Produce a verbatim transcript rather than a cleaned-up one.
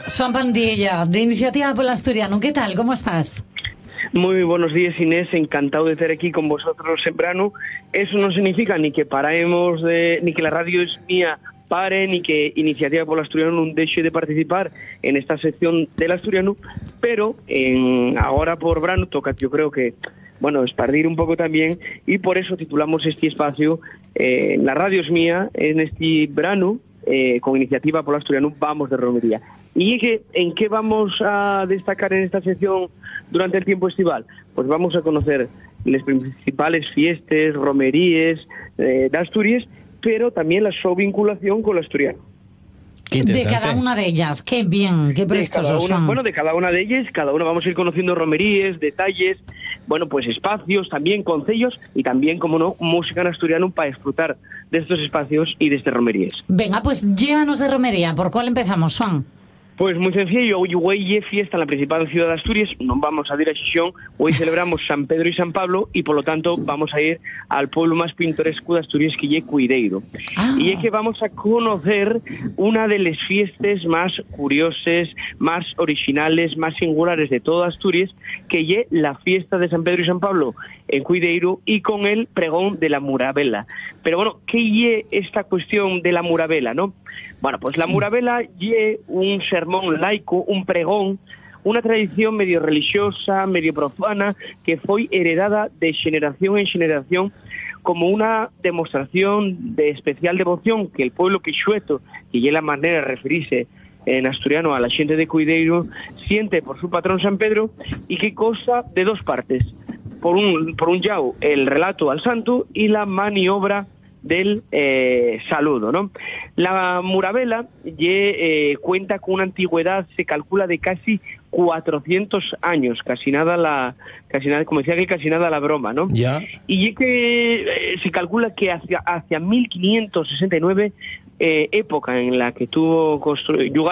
Joan Pandilla, de Iniciativa Polo Asturiano. ¿Qué tal? ¿Cómo estás? Muy buenos días, Inés. Encantado de estar aquí con vosotros en verano. Eso no significa ni que paremos, de, ni que la radio es mía pare, ni que Iniciativa Polo Asturiano non deixe de participar en esta sección del asturiano, pero en, ahora por verano toca, yo creo que, bueno, espardir un poco también, y por eso titulamos este espacio eh, La radio es mía, en este verano, eh, con Iniciativa Polo Asturiano vamos de romería. ¿Y que, en qué vamos a destacar en esta sección durante el tiempo estival? Pues vamos a conocer las principales fiestas, romerías eh, de Asturias, pero también la su vinculación con el asturiano. De cada una de ellas, qué bien, qué prestosos son. Bueno, de cada una de ellas, cada una vamos a ir conociendo romerías, detalles, bueno, pues espacios, también concellos y también, como no, música en asturiano para disfrutar de estos espacios y de estas romerías. Venga, pues llévanos de romería. ¿Por cuál empezamos, Juan? Pues muy sencillo, hoy hoy fiesta en la principal ciudad de Asturias, no vamos a ir a Xixón, hoy celebramos San Pedro y San Pablo y por lo tanto vamos a ir al pueblo más pintoresco de Asturias, que es Cuideiro. Ah. Y es que vamos a conocer una de las fiestas más curiosas, más originales, más singulares de toda Asturias, que es la fiesta de San Pedro y San Pablo en Cuideiro y con el pregón de la Murabela. Pero bueno, ¿qué es esta cuestión de la Murabela, no? Bueno, pues la sí. Murabela es un sermón laico, un pregón, una tradición medio religiosa, medio profana, que fue heredada de generación en generación como una demostración de especial devoción que el pueblo quixueto, que es la manera de referirse en asturiano a la gente de Cuideiro, siente por su patrón San Pedro, y que consta de dos partes. Por un, por un lado, el relato al santo y la maniobra del eh, saludo, ¿no? La Murabela ye, eh, cuenta con una antigüedad, se calcula, de casi cuatrocientos años, casi nada la, casi nada, como decía que casi nada la broma, ¿no? Ya. Y ye que eh, se calcula que hacia, hacia mil quinientos sesenta y nueve, eh, época en la que tuvo construido